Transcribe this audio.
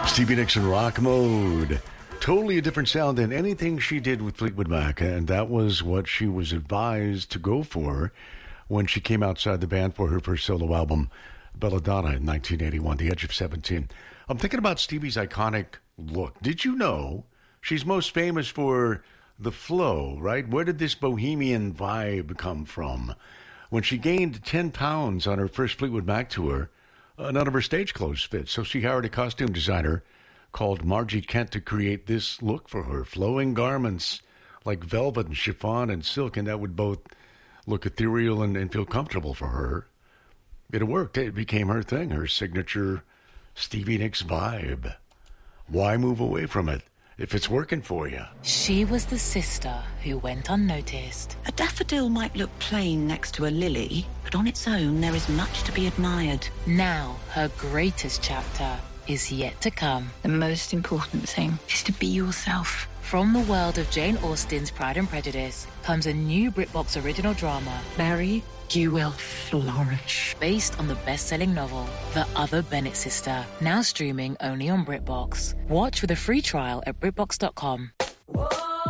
Stevie Nicks in Rock Mode. Totally a different sound than anything she did with Fleetwood Mac, and that was what she was advised to go for when she came outside the band for her first solo album, Belladonna, in 1981, The Edge of 17. I'm thinking about Stevie's iconic look. Did you know she's most famous for the flow, right? Where did this bohemian vibe come from? When she gained 10 pounds on her first Fleetwood Mac tour, none of her stage clothes fit, so she hired a costume designer called Margie Kent to create this look for her. Flowing garments like velvet and chiffon and silk, and that would both look ethereal and feel comfortable for her. It worked. It became her thing, her signature Stevie Nicks vibe. Why move away from it if it's working for you? She was the sister who went unnoticed. A daffodil might look plain next to a lily, but on its own there is much to be admired. Now, her greatest chapter is yet to come. The most important thing is to be yourself. From the world of Jane Austen's Pride and Prejudice comes a new BritBox original drama. Mary, you will flourish. Based on the best-selling novel, The Other Bennett Sister, now streaming only on BritBox. Watch with a free trial at BritBox.com. Whoa.